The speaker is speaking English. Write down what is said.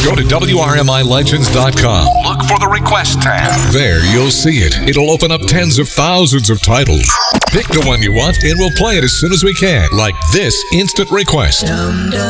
Go to WRMILegends.com. Look for the Request tab. There, you'll see it. It'll open up tens of thousands of titles. Pick the one you want, and we'll play it as soon as we can, like this instant request.